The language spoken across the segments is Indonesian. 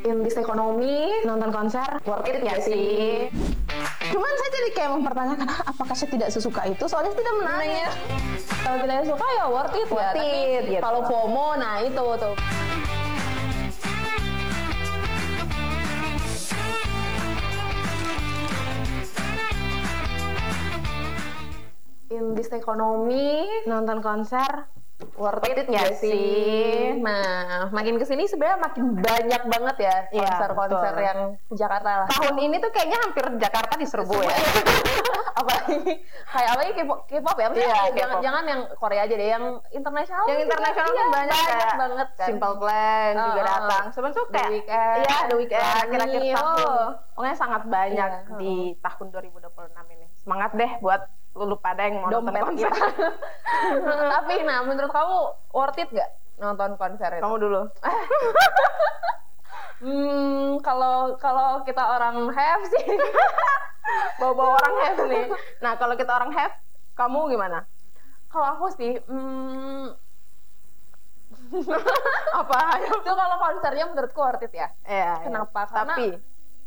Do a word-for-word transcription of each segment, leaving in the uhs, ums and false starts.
in this ekonomi, nonton konser worth it nggak sih? Cuman saya jadi kayak mempertanyakan apakah saya tidak sesuka itu, soalnya saya tidak menangis. Kalau kita yang suka ya worth it Worth ya, tapi it, gitu. kalau FOMO, nah itu tuh. In this ekonomi, nonton konser worth it nggak sih? Nah, makin kesini sebenarnya makin banyak banget ya Iya, konser-konser betul. yang di Jakarta lah. Tahun ini tuh kayaknya hampir Jakarta diserbu ya. Apalagi kayak apalagi K-pop, K-pop ya, maksudnya Iya, jangan, K-pop. jangan yang Korea aja deh, yang internasional. Yang juga, internasional iya, kan banyak, kayak banget kan. Simple Plan juga Uh, uh. datang. Sebenarnya tuh The kayak Weeknd, iya The Weeknd Lani, akhir-akhir tahun. oh. Pokoknya sangat banyak Iya, uh. di tahun dua ribu dua puluh enam ini. Semangat deh buat lulu pada yang mau nonton Dompet konser. kita. Tapi nah, menurut kamu worth it nggak nonton konser itu? Kamu dulu. Hmm, kalau kalau kita orang have sih. Bawa-bawa orang have nih. Nah, kalau kita orang have, kamu gimana? Kalau aku sih, hmm, Apa? itu kalau konsernya menurutku worth it ya. Iya. Kenapa? Iya. Karena Tapi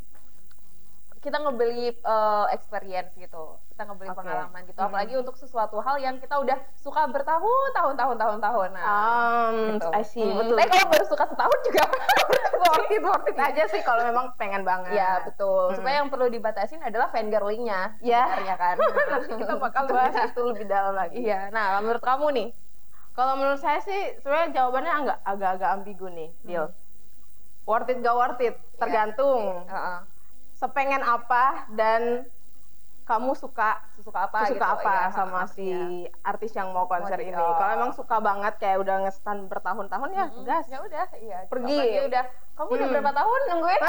kita ngebeli uh, experience gitu, kita ngebeli Oke. pengalaman gitu, Hmm. apalagi untuk sesuatu hal yang kita udah suka bertahun-tahun, tahun-tahun, tahun. Nah, um, gitu. I see, Hmm, betul. Tapi kalau baru suka setahun juga worth it, worth it aja sih kalau memang pengen banget. ya betul. Hmm. Supaya yang perlu dibatasin adalah fangirling-nya, Ya. sebenarnya kan. Nanti kita bakal bahas itu lebih dalam lagi. Iya. Nah, menurut kamu nih? Kalau menurut saya sih sebenarnya jawabannya agak agak-agak ambigu nih, Dil. Worth it gak worth it, tergantung. Heeh. Sepengen apa dan kamu suka Suka apa? suka gitu, apa ya. sama Heeh, si iya. artis yang mau konser Oh, ini. oh. Kalau emang suka banget kayak udah nge-stan bertahun-tahun ya, Mm-mm. gas. Ya udah, iya. Pergi. Apalagi udah. Kamu udah Hmm. berapa tahun nungguin?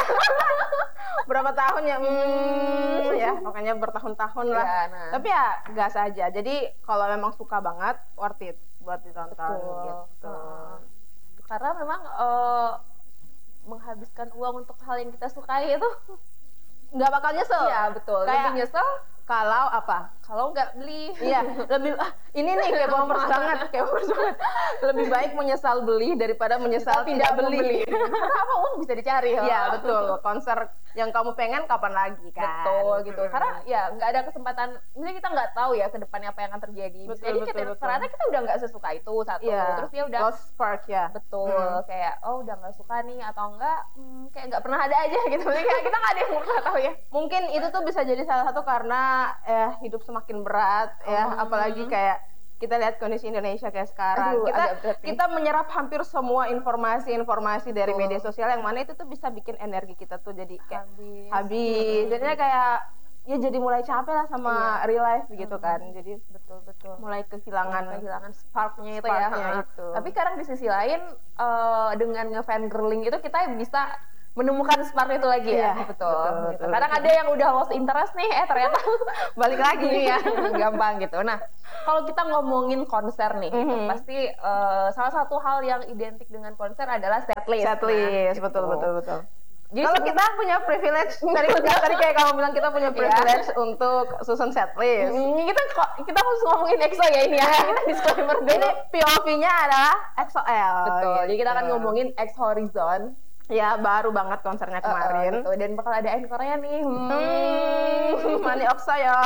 Berapa tahun ya? Hmm, ya, makanya bertahun-tahun lah. Iya, nah. Tapi ya gas aja. Jadi kalau memang suka banget, worth it buat ditonton Betul. gitu. Heeh. Karena memang eh, menghabiskan uang untuk hal yang kita sukai itu, Nggak bakal nyesel. iya betul. Kayak- Lebih nyesel Kalau apa? kalau nggak beli. Iya, lebih ah, ini nih kayak bombers banget, kayak bombers banget. Lebih baik menyesal beli daripada menyesal Kita tidak, tidak beli. membeli. Karena apa uang bisa dicari. ya. Iya, betul. Konser yang kamu pengen kapan lagi kan? Betul gitu. Mm-mm. Karena ya nggak ada kesempatan. Misalnya kita nggak tahu ya ke depannya apa yang akan terjadi. Bisa Betul, jadi betul, kita- betul. ternyata kita udah nggak sesuka itu satu. Iya. Terus dia udah Lost spark ya. betul Hmm. kayak oh udah nggak suka nih atau enggak hmm, kayak nggak pernah ada aja gitu. Maksudnya kayak kita nggak ada yang pernah tahu ya. Mungkin itu tuh bisa jadi salah satu karena eh, hidup semakin berat ya, Hmm. apalagi kayak kita lihat kondisi Indonesia kayak sekarang. Aduh, kita agak berat nih. kita menyerap hampir semua informasi-informasi dari Betul. media sosial yang mana itu tuh bisa bikin energi kita tuh jadi kayak Habis. habis. Hmm. Jadinya kayak ya jadi mulai capek lah sama Iya. real life gitu Hmm. kan. Jadi betul betul. mulai kehilangan kehilangan sparknya itu Sparknya ya. itu. Tapi kadang di sisi lain eh, dengan ngefangirling itu kita bisa menemukan spark itu lagi ya. Iya, betul. betul, gitu. betul, Kadang betul. ada yang udah lost interest nih, eh ternyata balik lagi ya. Gampang gitu. Nah, kalau kita ngomongin konser nih, itu Mhm. pasti eh, salah satu hal yang identik dengan konser adalah setlist. setlist, Nah, betul gitu. betul betul. Jadi Kalau sebelum- kita punya privilege tadi tadi kayak kamu bilang kita punya privilege untuk susun setlist. Hmm, kita kok kita harus ngomongin EXO ya ini ya. Kita disclaimer dulu. Ini P O V-nya adalah X O L. Betul. Jadi kita akan gitu. ngomongin X Horizon. Ya baru banget konsernya kemarin. Uh, uh, gitu. Dan bakal ada encore-nya nih. Hmm. Hmm, Mani Oksa ya.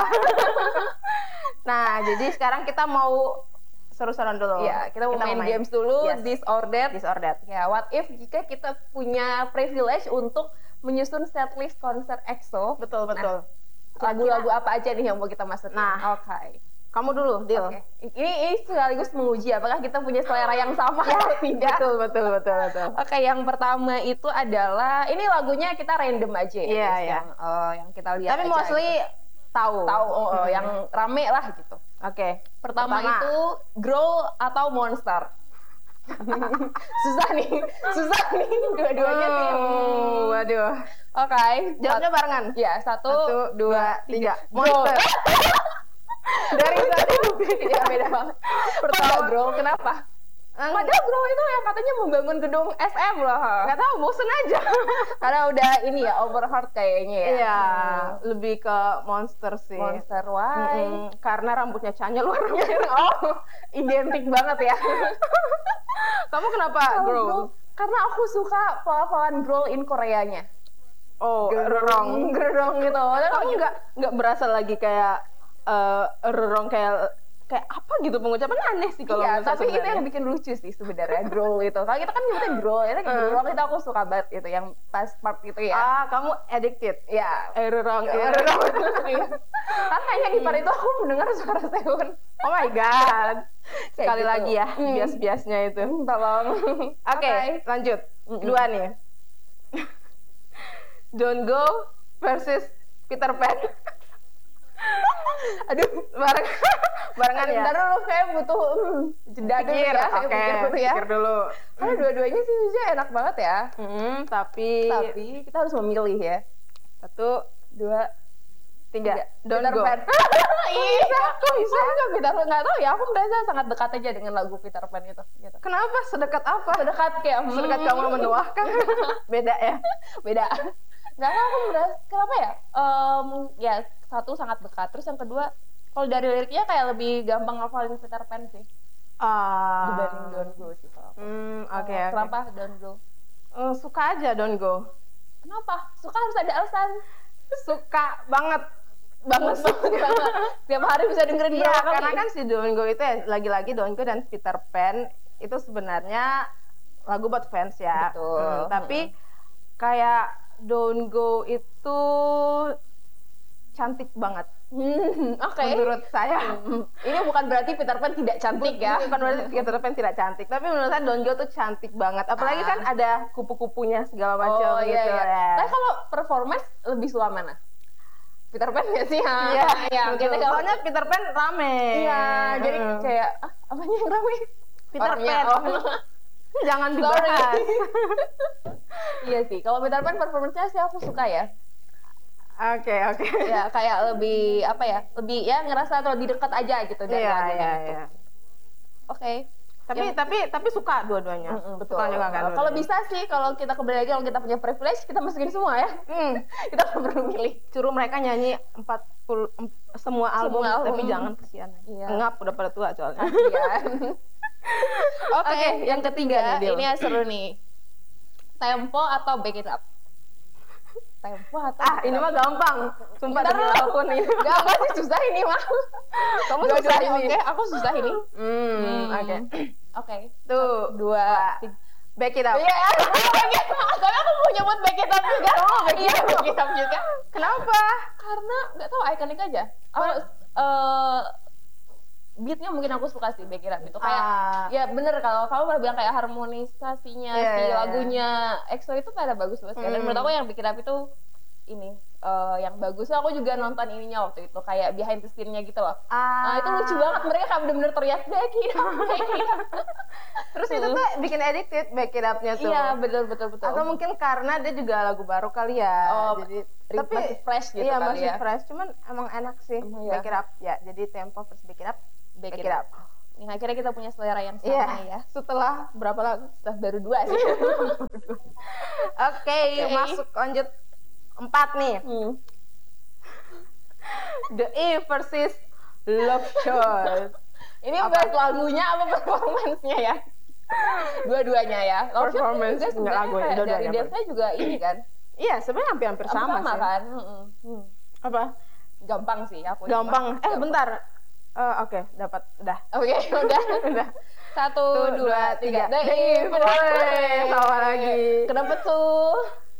Nah, jadi sekarang kita mau seru-seruan dulu. Iya, kita mau main, games dulu. Yes. This or that. This or that. Ya, what if jika kita punya privilege untuk menyusun setlist konser EXO? Betul betul. Lagu-lagu apa aja nih yang mau kita masukin? Nah. Oke. Kamu dulu, Dil. Oke. Ini, ini sekaligus menguji apakah kita punya selera yang sama atau tidak. Betul betul betul betul. Oke, yang pertama itu adalah ini lagunya kita random aja ya, Iya, guys, iya. yang eh, yang kita lihat Tapi aja mostly gitu. tahu. tahu oh, oh, Hmm. yang rame lah gitu. Oke. Pertama, itu Growl atau Monster. Susah nih, susah nih dua-duanya sih. Hmm, waduh. Oke, Jawabnya barengan. ya satu, Satu, dua, tiga. Growl. Monster. Dari satu ya beda banget. Pertama Growl, kenapa? Eng- Padahal Growl itu yang katanya membangun gedung S M loh. Nggak tahu, bosen aja. Karena udah ini ya overheard kayaknya ya. Iya, Hmm. lebih ke monster sih. Monster why? Mm-mm, karena rambutnya Chanya luar biasa. Oh, identik banget ya. Kamu kenapa, Kalau bro? Growl, Karena aku suka pelafalan girl in Koreanya. Oh, rerong. Gerong gitu. Kamu nggak nggak berasa lagi kayak uh, rerong kayak kayak apa gitu pengucapan aneh sih kalau iya, menurut saya tapi itu sebenarnya. yang bikin lucu sih sebenarnya girl itu. Kalau kita kan nyebutnya girl, itu Uh. girl itu aku suka banget itu yang pas part itu ya. Ah, kamu addicted. Ya, Eh, rerong. ya, eh. girl. Iya. Karena hanya di part itu aku mendengar suara Sehun. Oh my god. Kayak Sekali gitu. lagi ya, Hmm. bias-biasnya itu. Tolong. Oke, Oke. lanjut. Mm-mm. Dua nih. Don't Go versus Peter Pan. Aduh, Bareng barengan ya. Bentar dulu kayak butuh hmm, jeda dulu Pikir, ya. oke, Pikir dulu ya. pikir dulu. Karena dua-duanya sih jujur enak banget ya. Hmm, tapi, Tapi kita harus memilih ya. satu, Dua, tiga. tiga. Don't Peter Go. Pan. Iya, kok bisa nggak Peter Pan? Nggak tahu ya. Aku merasa sangat dekat aja dengan lagu Peter Pan itu. Gitu. Kenapa sedekat apa? Dekat kayak hmm, Sedekat kamu menuahkan. Beda ya. beda. Nggak tahu aku merasa kenapa ya? Em, ya satu sangat dekat. Terus yang kedua, kalau dari liriknya kayak lebih gampang ngafalin Peter Pan sih Ah. dibanding Don't Go sih kalau aku. Hmm, oke Kalau oke. Kenapa Don't Go? Eh, suka aja Don't Go. Kenapa? Suka harus ada alasan. Suka banget. Banget banget banget. Tiap hari bisa dengerin Iya, berapa kali? karena kan si Don't Go itu ya, lagi-lagi Don't Go dan Peter Pan itu sebenarnya lagu buat fans ya. Betul. Hmm, tapi kayak Don't Go itu cantik banget Hmm, oke. menurut saya. Hmm, Ini bukan berarti Peter Pan tidak cantik ya. Bukan berarti Peter Pan tidak cantik, tapi menurut saya Don't Go tuh cantik banget. Apalagi Ah. kan ada kupu-kupunya segala macam Oh gitu iya, iya. ya. Tapi kalau performance lebih suka mana? Peter Pan nggak sih? Ha? Iya, ya, betul. kita kalau Soalnya Peter Pan rame. iya, jadi Mm. kayak ah, apanya yang ramai? Peter Orangnya, Pan. oh. Jangan Sorry. dibahas. Iya sih, kalau Peter Pan performance-nya sih aku suka ya. Oke, oke. Ya kayak lebih apa ya? Lebih ya ngerasa atau lebih dekat aja gitu dari Iya, lagunya iya, itu. iya. Oke. Tapi Yang- tapi tapi suka dua-duanya. Mm-mm, betul. Suka juga kan. Kalau dua-duanya. bisa sih, kalau kita kembali lagi, kalau kita punya privilege, kita masukin semua ya. Hmm, Kita nggak perlu milih. suruh mereka nyanyi empat puluh em- semua album, Semua album. tapi jangan kesian. Iya. Ngap udah pada tua soalnya. Iya. Oke, Oke, yang ketiga nih, Dil. ini yang seru nih. Tempo atau Back It Up? Tempo atau Ah, Back It ini Up? mah gampang. Sumpah Bentar demi dulu. apapun ini. Gampang sih, susah ini mah. Kamu Dua-duanya susah ini. Oke, aku susah ini. Hmm, Hmm. oke. Oke. Tuh, Dua, tiga. back it up. Iya, Back It Up. Tapi aku mau nyebut Back It Up juga. Iya, Back It Up juga. Kenapa? Karena nggak tahu, ikonik aja. Aku eh beatnya mungkin aku suka sih Back It Up itu kayak Ah. ya bener kalau kamu pernah bilang kayak harmonisasinya Iya, si iya, iya. lagunya EXO itu pada bagus banget kan. Dan Hmm. menurut aku yang Back It Up itu ini eh, yang bagus. So, aku juga nonton ininya waktu itu kayak behind the scene-nya gitu loh. Ah. Nah, itu lucu banget, mereka kayak bener-bener teriak Back It Up, Back It Up. Terus itu tuh bikin addicted back it up-nya tuh. Iya, betul betul betul. Atau mungkin karena dia juga lagu baru kali ya. Oh, jadi ri- tapi masih fresh gitu iya, kali masih ya. fresh. Cuman emang enak sih Emang ya. back it up ya. Jadi tempo versus back it up. Back, Back It It Up. Nih, akhirnya kita punya selera yang sama Iya. ya. Setelah berapa lagu? Setelah baru dua sih. Oke, Oke. masuk lanjut empat nih. Hmm. The E versus Love Choice. Ini Apa? bahas lagunya apa performance-nya ya? Dua-duanya ya. Love Shot Performance, juga sebenarnya lagu, kayak dua-duanya. dari dance-nya juga ini kan. Iya, sebenarnya hampir-hampir sama, sih. kan. Mm-mm. Hmm. Apa? Gampang sih aku. Gampang. cuma- Eh, bentar. Eh, Oke, dapat. Udah. Oke, udah. Udah. Satu, Tuh, dua, tiga. The The E, Eve. boleh. Sama lagi. Kenapa tuh?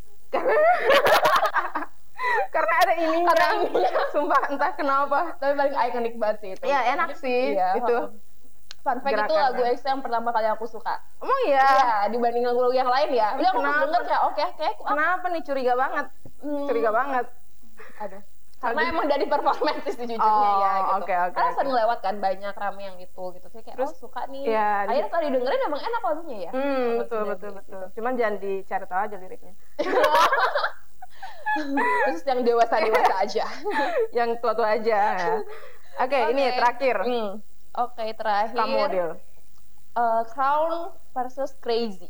Karena ada ininya. Karena ininya. Sumpah, entah kenapa. Tapi paling ikonik banget sih itu. Iya, enak sih Iya, itu. Fun fact itu Gerakannya. lagu EXO yang pertama kali aku suka. Emang iya? Iya, dibanding lagu-lagu yang lain ya. Udah aku pas Kenapa? denger kayak oke, kayak aku Kenapa nih curiga banget? Hmm. Curiga banget. Aduh. Karena Aduh. emang dari performance sih sejujurnya Oh, ya gitu. oke, oke, Karena oke. sering lewat kan banyak rame yang itu gitu. Saya kayak Terus, oh suka nih. iya, Akhirnya di- kalau didengerin emang enak lagunya ya. Hmm, Kalau betul sudah betul gitu. betul. Cuman jangan dicari tahu aja liriknya. Terus yang dewasa-dewasa aja. Yang tua-tua aja. Ya. Oke, ini Oke. terakhir. Hmm. Oke, terakhir. Kamu Dil. eh, Crown versus Crazy.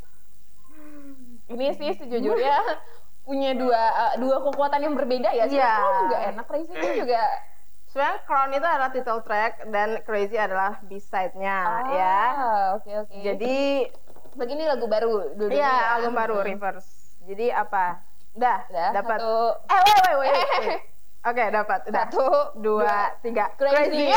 Ini sih sejujurnya punya dua eh, dua kekuatan yang berbeda ya. Iya. Crown juga enak, Crazy itu juga. Sebenarnya Crown itu adalah title track dan Crazy adalah B-side-nya Ah, ya. Oke oke. Jadi begini lagu baru dulu. Iya, ya. album baru Hmm. Reverse. Jadi apa? Udah, Udah, dapat. satu. Eh, wait, wait, wait. wait. Oke, dapat. Udah. Satu, dua, tiga. Crazy.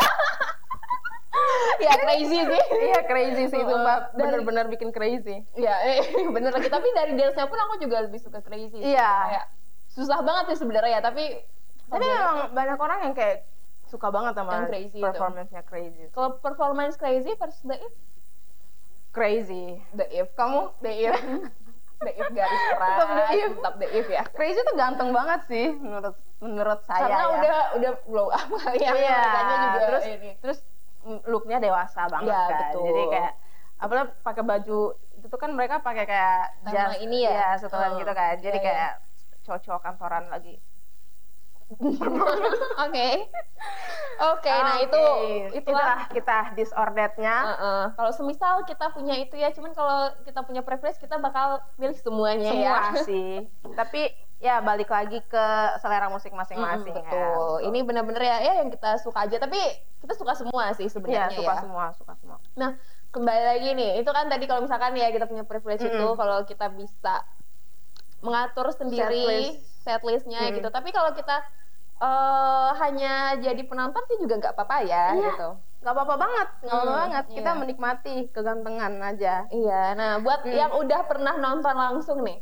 Ya crazy sih. Iya, crazy sih itu, Uh, Mbak. dari- Bener-bener bikin crazy. Ya, eh, bener lagi. Tapi dari dance-nya pun aku juga lebih suka crazy. Iya. Kayak susah banget sih sebenarnya ya, tapi Tapi memang banyak orang yang kayak suka banget sama Yang crazy itu. performance-nya crazy. kalau performance crazy versus the if, Crazy. the if Kamu? the if, the if garis keras, Tetap the if. tetap the if ya. Crazy tuh ganteng banget sih menurut menurut saya Karena ya. udah udah blow up ya. Iya, Makanya juga terus ini. terus looknya dewasa banget Iya, kan. betul. Jadi kayak apalagi pakai baju itu tuh kan mereka pakai kayak Sama jas ini ya? iya, setelan Oh, gitu kan. Jadi iya, kayak cocok kantoran lagi. Oke, oke. Nah itu Oke, itulah. itulah kita disorderednya. Heeh. Kalau semisal kita punya itu ya, cuman kalau kita punya preference kita bakal milih semuanya ya. Semua sih. Tapi ya balik lagi ke selera musik masing-masing Mm, ya. betul. Ini benar-benar ya, ya yang kita suka aja. Tapi kita suka semua sih Iya, sebenarnya suka ya. semua, suka semua. Nah, kembali lagi nih, itu kan tadi kalau misalkan ya kita punya privilege itu, Mm-mm. kalau kita bisa mengatur sendiri Setlist. setlistnya Mm. gitu. Tapi kalau kita eh, hanya jadi penonton sih juga nggak apa-apa ya Iya. gitu. Gak apa-apa banget, gak apa-apa Hmm, banget. Kita iya. menikmati kegantengan aja. Iya, nah buat Mm. yang udah pernah nonton langsung nih,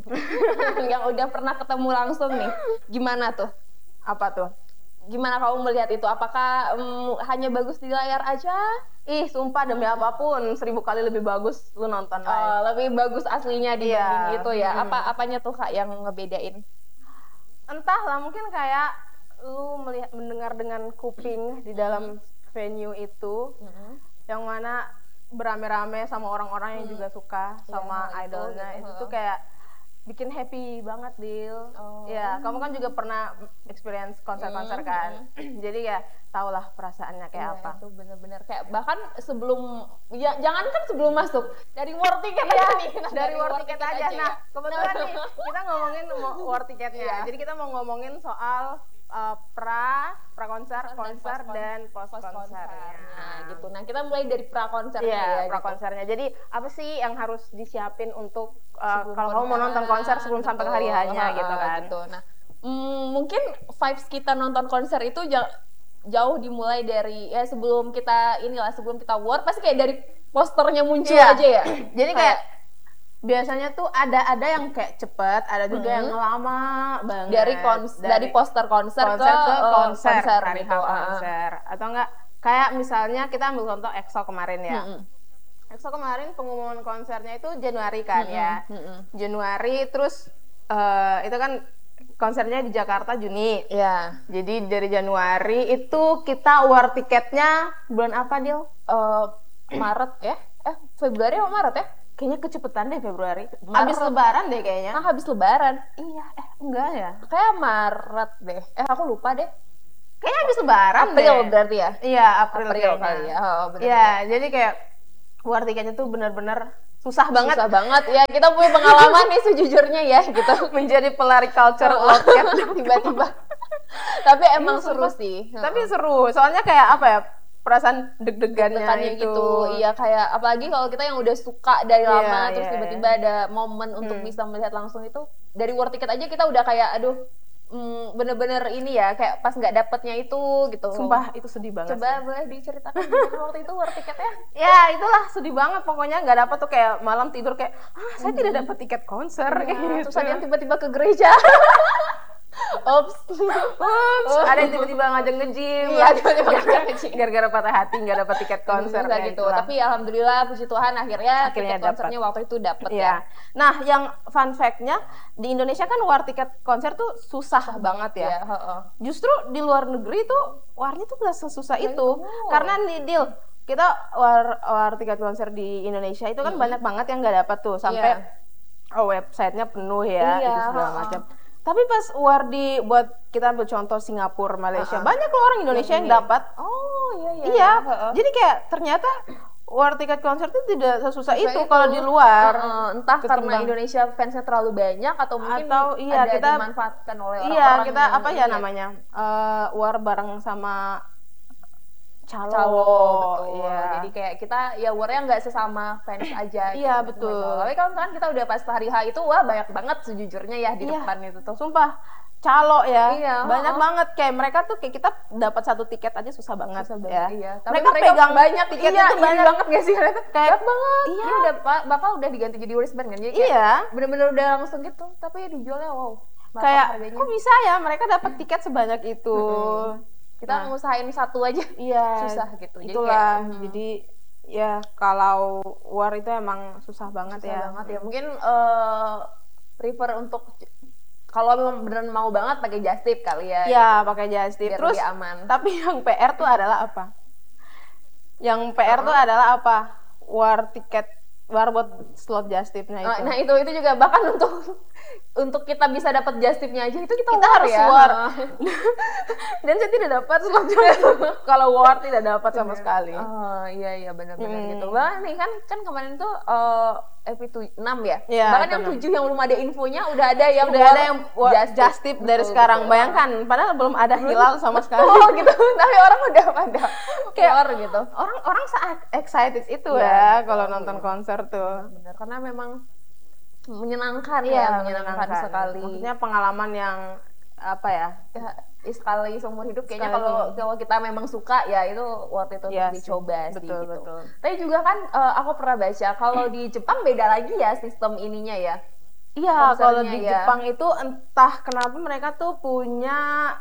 yang udah pernah ketemu langsung nih, gimana tuh? Apa tuh? Gimana kamu melihat itu? Apakah mm, hanya bagus di layar aja? Ih, sumpah demi apapun, seribu kali lebih bagus lu nonton live. Eh, lebih bagus aslinya dibanding Iya. itu ya? Mm. Apa apanya tuh Kak yang ngebedain? Entahlah, mungkin kayak lu melihat mendengar dengan kuping di dalam venue itu, yang mana berame-rame sama orang-orang yang Hmm. juga suka sama Iya, betul, idolnya. gitu. Itu tuh kayak bikin happy banget, Dil. Oh. Ya, kamu kan juga pernah experience konser-konser Hmm, kan. Jadi ya tahulah perasaannya kayak Iya, apa. itu bener-bener kayak bahkan sebelum ya jangan kan sebelum masuk dari war ticket Iya, aja nih. Nah, dari war tiket aja. ya. Nah, kebetulan nih kita ngomongin mau war tiketnya. Iya. Jadi kita mau ngomongin soal uh, pra, pra konser, Dan konser post- dan post post konsernya. Nah, gitu. Nah, kita mulai dari pra konsernya Iya, ya. pra gitu. konsernya. Jadi apa sih yang harus disiapin untuk uh, Sebelum kalau kamu mau nonton konser sebelum sampai ke hari hanya Betul, gitu ah, kan? gitu. Nah, mm, mungkin vibes kita nonton konser itu ja- jauh dimulai dari ya sebelum kita inilah sebelum kita war pasti kayak dari posternya muncul Iya. aja ya. Jadi kayak biasanya tuh ada ada yang kayak cepet, ada juga Mhm. yang lama banget. dari kons dari, poster konser, konser ke eh, konser, konser hari gitu. H ah. konser. Atau enggak kayak misalnya kita ambil contoh EXO kemarin ya. Mm-mm. EXO kemarin pengumuman konsernya itu Januari kan ya. Mm-mm. Januari terus eh, itu kan konsernya di Jakarta Juni. Ya. Jadi dari Januari itu kita war tiketnya bulan apa, Dil? Eh, Maret ya? Eh, Februari atau Maret ya? Kayaknya kecepatan deh Februari. Maret. Habis lebaran deh kayaknya. Nah, habis lebaran. Iya, eh enggak ya. Kayak Maret deh. Eh, aku lupa deh. Kayaknya habis lebaran April deh. berarti ya? Iya, April, April kayaknya. kali ya. Oh, bener. Iya, jadi kayak war tiketnya tuh benar-benar susah banget Susah banget ya. Kita punya pengalaman nih sejujurnya ya gitu. menjadi pelari culture Oh, loket. tiba-tiba. Tapi emang Iya, seru sumpah. sih. Tapi seru, soalnya kayak apa ya? Perasaan deg-degannya Deg-degannya itu. gitu, iya kayak apalagi kalau kita yang udah suka dari Iya, lama terus iya, tiba-tiba ada momen untuk Hmm. bisa melihat langsung itu dari war ticket aja kita udah kayak aduh mm, bener-bener ini ya kayak pas nggak dapetnya itu gitu. Sumpah itu sedih banget. Coba boleh diceritakan gimana waktu itu war tiketnya? Ya itulah sedih banget pokoknya nggak dapat tuh kayak malam tidur kayak ah saya tidak dapat tiket konser kayak Ya, gitu. terus ada yang tiba-tiba ke gereja. Ops. Ups, ada yang tiba-tiba ngajak nge-gym Iya, lah. tiba-tiba ngajak nge-gym. gara-gara patah hati nggak dapat tiket konser Bisa ya, gitu. itulah. Tapi alhamdulillah puji Tuhan akhirnya, Akhirnya tiket konsernya waktu itu dapet Iya. ya. Nah, yang fun fact-nya di Indonesia kan war tiket konser tuh susah banget ya. Iya, heeh. Justru di luar negeri tuh warnya tuh nggak sesusah Nah, itu. itu. Karena nih deal kita war war tiket konser di Indonesia itu kan banyak banget yang nggak dapat tuh sampai Iya. oh, websitenya penuh ya Iya, itu segala ha-ha. macam. Tapi pas war di buat kita ambil contoh Singapura, Malaysia, Ha-ha. banyak loh orang Indonesia yang Ini. dapat. Oh iya iya. Iya. Heeh. Jadi kayak ternyata war tiket konser itu tidak sesusah Susah itu kalau di luar. Heeh, entah karena ketimbang- Indonesia fansnya terlalu banyak atau mungkin Atau, iya, ada kita- dimanfaatkan oleh orang-orang Iya, kita yang apa ya ini namanya? Eh, war bareng sama calo, calo betul. Iya. Jadi kayak kita ya war-nya nggak sesama fans aja. Iya, gitu. betul. Tapi kalau misalkan kita udah pas hari H itu wah banyak banget sejujurnya ya di Iya. depan itu tuh. Sumpah calo ya, Iya, banyak uh-uh. banget kayak mereka tuh kayak kita dapat satu tiket aja susah banget, Susah ya. banget, iya. Tapi Mereka, mereka pegang banyak tiketnya iya, tuh iya. banyak banget gak sih mereka? Kayak Banyak banget. iya. Ini udah pa- bakal udah diganti jadi wristband kan. Jadi kayak Iya. bener-bener udah langsung gitu. Tapi dijualnya wow. bakal Kayak harganya. kok bisa ya mereka dapat tiket sebanyak itu. Kita Nah. ngusahain satu aja. Iya. Susah gitu. Jadi Itulah. kayak, hmm. Jadi ya kalau war itu emang susah banget susah ya. banget ya. Mungkin eh, prefer untuk kalau memang beneran mau banget pakai just tip kali ya. Iya, pakai just tip. Biar Terus lebih aman. tapi yang P R tuh adalah apa? Yang P R tuh adalah apa? War tiket, war buat slot just tipnya itu. Nah, nah itu itu juga bahkan untuk untuk kita bisa dapat just tipnya aja itu kita, Kita war harus ya. war. Dan saya tidak dapat slot just tip. Kalau war tidak dapat sama sekali. Oh iya iya benar-benar Hmm. gitu. Bahkan nih kan kan kemarin tuh eh E P enam ya. Iya, Bahkan itu yang enam. tujuh yang belum ada infonya udah ada yang Udah war ada yang war just, just tip dari Betul, sekarang. betul. Bayangkan, padahal belum ada hilal sama sekali. Oh gitu. Tapi orang udah pada Kayak war gitu. Orang-orang saat excited itu Iya, ya betul. kalau nonton konser tuh. Benar karena memang menyenangkan Iya, ya, menyenangkan, sekali. Maksudnya pengalaman yang apa ya? Ya, sekali seumur hidup kayaknya Sekali kalau seumur. kalau kita memang suka ya itu worth it untuk Iya sih. dicoba sih Betul, gitu. betul. Tapi juga kan eh, aku pernah baca kalau di Jepang beda lagi ya sistem ininya ya. Iya, Konsernya kalau di ya. Jepang itu entah kenapa mereka tuh punya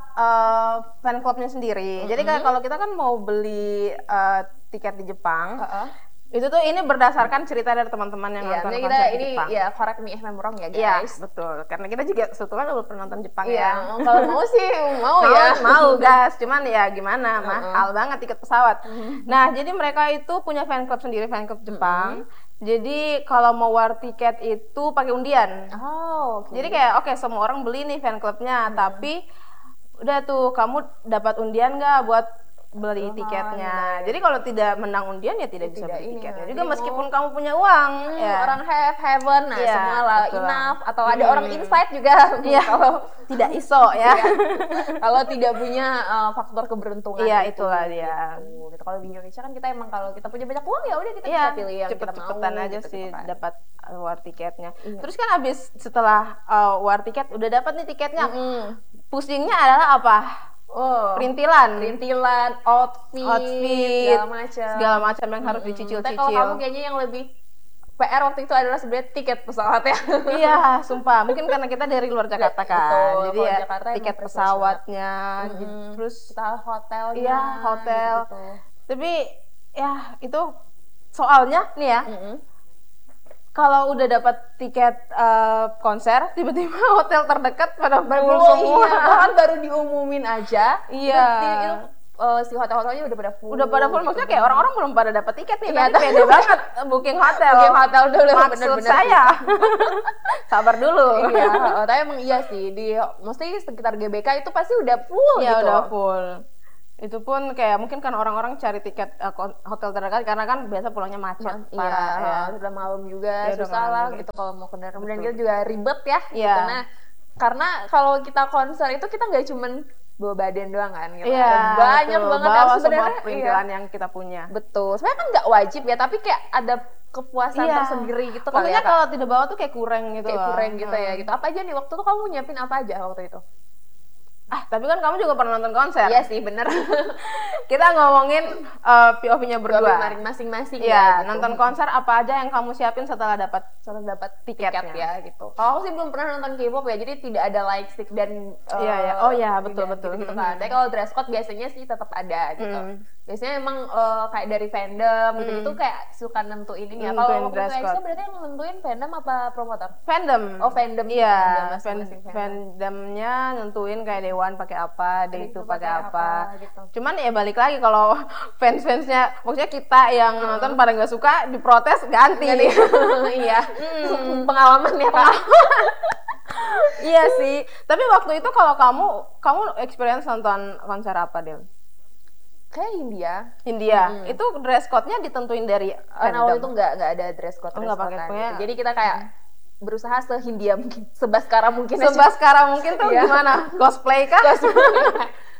eh, fan clubnya sendiri. Jadi kayak kalau kita kan mau beli eh, tiket di Jepang, Heeh. itu tuh ini berdasarkan cerita dari teman-teman yang Iya, nonton ini konser kita di ini Jepang. ya correct me if I'm wrong ya Iya, guys. betul. Karena kita juga sebetulnya udah pernah nonton Jepang Iya, ya. kalau mau sih mau, Mau, ya. mau gas, cuman ya gimana, mahal banget tiket pesawat. Nah, jadi mereka itu punya fan club sendiri, fan club Jepang. Jadi kalau mau war tiket itu pakai undian. Oh, oke. Jadi kayak oke semua orang beli nih fan clubnya, tapi udah tuh kamu dapat undian nggak buat beli Oh, tiketnya. Jadi kalau tidak menang undian ya tidak bisa Tidak beli ini tiketnya. ya. Juga Jadi meskipun mau- kamu punya uang, Hmm, ya. orang have heaven, nah Iya, semua lah betul. enough atau ada Hmm. orang inside juga. Iya. Kalau Tidak iso ya. Iya. Kalau tidak punya uh, faktor keberuntungan. Iya, itu, itulah dia. Gitu. Gitu. Kalau di Indonesia kan kita emang kalau kita punya banyak uang ya udah kita Iya, bisa pilih yang kita mau. cepet-cepetan aja gitu, sih gitu kan. dapat uh, war tiketnya. Iya. Terus kan abis setelah uh, war tiket udah dapat nih tiketnya, Mm-mm. pusingnya adalah apa? Oh, Perintilan, perintilan, outfit, outfit, segala macam. segala macam yang harus Mm-mm. dicicil-cicil. Tapi kalau kamu kayaknya yang lebih P R waktu itu adalah sebenarnya tiket pesawat ya. Iya, sumpah. Mungkin karena kita dari luar Jakarta kan, Betul, jadi kalau ya Jakarta emang tiket privilege pesawatnya, Mm-mm. gitu. Terus Kita hotelnya. iya hotel. gitu. Tapi ya itu soalnya nih ya, Mm-mm. kalau udah dapat tiket eh, konser, tiba-tiba hotel terdekat pada full Oh semua. iya, bahkan baru diumumin aja. Iya. Berarti itu eh, si hotel-hotelnya udah pada full. Udah pada full, maksudnya kayak orang-orang belum pada dapat tiket nih, Iya, tapi pede banget booking hotel. Booking hotel dulu, Maksud bener-bener saya. Sabar dulu. Iya, eh, tapi emang iya sih di mesti sekitar G B K itu pasti udah full Iya gitu. udah full. Itu pun kayak mungkin kan orang-orang cari tiket uh, kon- hotel terdekat karena kan biasa pulangnya macet. Iya, parah, ya. udah malam juga Iya, udah susah malam lah juga. gitu kalau mau kendaraan. Kemudian Betul. kita juga ribet ya. Iya. Gitu. Nah, karena kalau kita konser itu kita nggak cuman bawa badan doang kan gitu. Iya, Ada banyak betul. banget Bawa yang semua sebenarnya iya. perintilan yang kita punya. Betul. Sebenarnya kan nggak wajib ya, tapi kayak ada kepuasan Iya. tersendiri gitu kali Pokoknya ya. Kak. kalau tidak bawa tuh kayak kurang gitu Kayak loh. kurang gitu ya Hmm. gitu. Apa aja nih waktu itu kamu nyiapin apa aja waktu itu? Ah, tapi kan kamu juga pernah nonton konser. Iya sih, bener. Kita ngomongin uh, P O V-nya berdua. Berdua masing-masing Iya, ya, gitu. nonton konser apa aja yang kamu siapin setelah dapat Setelah dapat tiketnya. tiket ya gitu. Kalau aku sih belum pernah nonton K-pop ya, jadi tidak ada light stick dan uh, Iya, iya. Oh, iya, betul, tidak betul. gitu, Mm-mm. kan. Tapi kalau dress code biasanya sih tetap ada gitu. Mm. Biasanya emang uh, kayak dari fandom gitu Mm. itu kayak suka nentuin ini ya. Nentuin Kalau waktu dress itu EXO code. berarti yang nentuin fandom apa promotor? fandom. Oh, fandom. Iya, Fandom, fan, masing-masing fandom. fandomnya nentuin kayak Dewan pakai apa, Day Itu itu pakai pakai apa. apa, gitu. Cuman ya balik lagi kalau fans-fansnya, maksudnya kita yang nonton pada nggak suka, diprotes ganti. Iya. Pengalaman ya, Kak. Iya sih. Tapi waktu itu kalau kamu, kamu experience nonton konser apa, Del? Kayak India. India. Hmm. itu dress code-nya ditentuin dari Karena waktu itu nggak nggak ada dress code. Oh, dress nggak pakai, code-an pokoknya- gitu. Jadi kita kayak berusaha sehindia mungkin, sebaskara mungkin. aja. Sebaskara mungkin tuh Iya. gimana? Cosplay kah?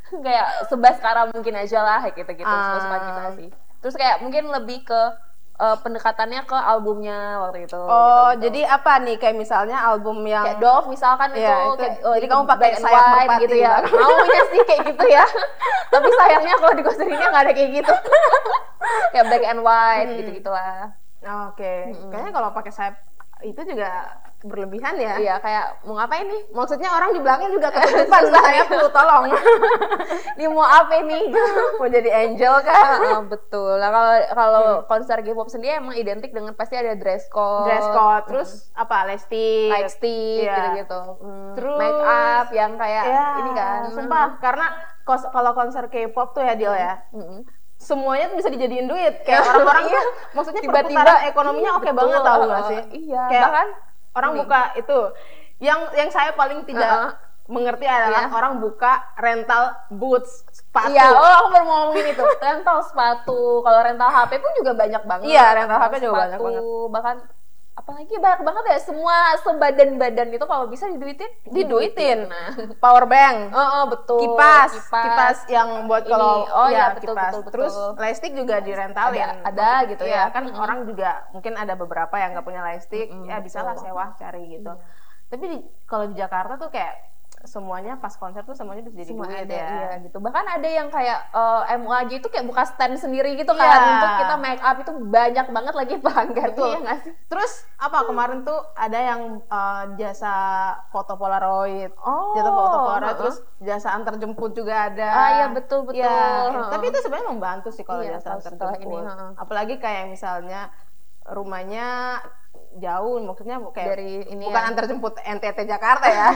kayak sebaskara mungkin aja lah kayak gitu-gitu Ah. suka kita sih. Terus kayak mungkin lebih ke uh, pendekatannya ke albumnya waktu itu. Oh, gitu-gitu. jadi apa nih kayak misalnya album yang Kayak Dove misalkan Iya, itu, itu. kayak, oh, Jadi itu kamu pakai black and sayap white merpati gitu ya. gitu. Maunya sih kayak gitu ya. Tapi sayangnya kalau di konser ini nggak ada kayak gitu. Kayak black and white Hmm. gitu-gitulah. Oke, kayaknya kalau pakai sayap itu juga berlebihan ya. Iya, kayak mau ngapain nih? Maksudnya orang di belakang juga ketutupan sayap tuh, tolong. Ini mau apa nih? Mau jadi angel kan? Heeh, betul. Nah, kalau kalau konser K-pop sendiri emang identik dengan pasti ada dress code, Dress code, terus apa? Lipstick, light stick, Iya. gitu-gitu. Hmm, Terus- make up yang kayak Ya, ini kan. sumpah, karena kos- kalau konser K-pop tuh ya Dil ya, Mm-mm. semuanya tuh bisa dijadiin duit. Kayak orang-orang Iya. tuh, maksudnya Tiba-tiba, perputaran ekonominya oke betul, banget tau uh, gak sih? iya, Kayak bahkan orang ini. buka itu, yang yang saya paling tidak Uh-uh. mengerti adalah Iya. orang buka rental boots sepatu. Iya, oh aku baru mau ngomongin itu. Rental sepatu, kalau rental H P pun juga banyak banget. Iya, rental H P juga Sepatu, banyak banget. Bahkan apalagi banyak banget ya, semua sebadan-badan itu kalau bisa diduitin, Diduitin. Nah. Power bank, Oh, oh, betul. kipas, kipas yang buat Ini, kalau oh ya ya, betul, kipas. betul, betul. Terus lightstick juga direntalin. Ada- ada gitu ya. Kan Mm-mm. orang juga mungkin ada beberapa yang nggak punya lightstick, Mm-mm, ya bisa lah betul. sewa cari gitu. Tapi di, kalau di Jakarta tuh kayak semuanya pas konser tuh semuanya bisa jadi Semua duit ada, ya. iya gitu. Bahkan ada yang kayak eh, M U A G itu kayak buka stand sendiri gitu kan, Iya. untuk kita make up itu banyak banget lagi pelanggan. Betul. Iya nggak sih? Terus apa kemarin tuh ada yang eh, jasa foto Polaroid, Oh, jasa foto Polaroid, heeh. terus jasa antar jemput juga ada. Ah, iya, betul, betul. Ya, Heeh. tapi itu sebenarnya membantu sih kalau Iya, jasa kalau antar setelah jemput. ini, heeh. Apalagi kayak misalnya rumahnya jauh, maksudnya kayak Dari ini bukan ya. antar jemput N T T Jakarta ya.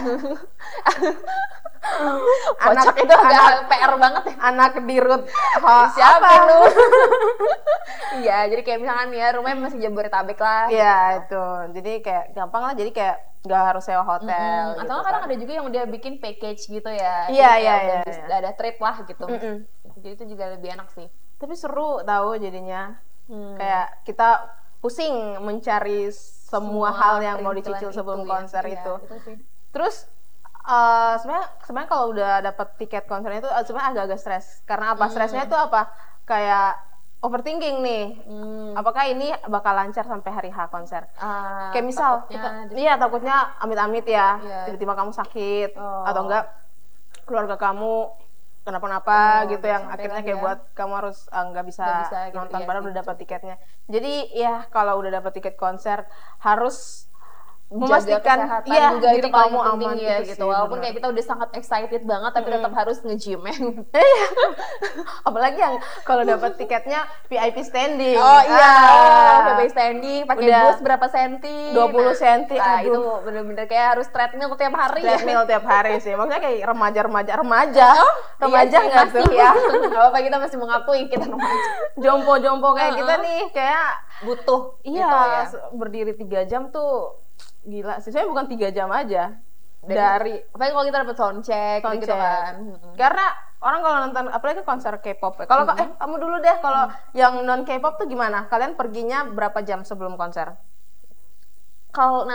Kocak itu agak anak, P R banget ya. anak dirut ho- Siapa apa? lu? Iya, jadi kayak misalkan ya rumahnya masih Jabodetabek lah. Iya itu, jadi kayak gampang lah, jadi kayak nggak harus sewa hotel. Hmm, gitu atau kadang kan. ada juga yang udah bikin package gitu ya. Iya, Jadi iya, kayak udah iya, bis- iya. ada trip lah gitu. Mm-mm. Jadi itu juga lebih enak sih. Tapi seru tahu jadinya. Hmm. Kayak kita pusing mencari semua, hal yang mau perintilan dicicil sebelum itu ya. konser Iya, itu. sih. Terus eh, sebenarnya sebenarnya kalau udah dapat tiket konsernya itu eh, sebenarnya agak-agak stres. Karena apa? Stresnya itu apa? Kayak overthinking nih. Hmm. Apakah ini bakal lancar sampai hari H konser? Ah, Kayak misal takutnya kita, di- iya takutnya amit-amit ya, Iya. tiba-tiba kamu sakit Oh. atau enggak keluarga kamu kenapa-napa Oh, gitu yang sampai akhirnya kan kayak ya. buat kamu harus eh, nggak bisa, Nggak bisa gitu, nonton iya padahal sih, udah dapat betul. tiketnya. Jadi ya kalau udah dapat tiket konser harus Jaga memastikan kesehatan iya juga diri itu paling kamu penting aman ya itu gitu. sih, Walaupun benar. kayak kita udah sangat excited banget tapi tetap harus nge-gym ya. Apalagi yang kalau dapat tiketnya V I P standing. Oh iya, Ah. P P standing, pakai Udah bus berapa senti? dua puluh senti, Nah, aduh. itu bener-bener kayak harus treadmill tiap hari ya. Treadmill tiap hari sih. Maksudnya kayak remaja-remaja remaja. Remaja Iya sih, nggak masih tuh? ya. Gak apa-apa, kita masih mengakui kita remaja. Jompo-jompo kayak Heeh. kita nih kayak Butuh iya gitu ya. se- berdiri tiga jam tuh gila sih. Saya bukan tiga jam aja dari Apalagi kalau kita dapat soundcheck, sound gitu check. kan. Mm-mm. Karena orang kalau nonton apalagi konser K-pop ya. Kalau eh kamu dulu deh kalau yang non K-pop tuh gimana? Kalian perginya berapa jam sebelum konser? Kalau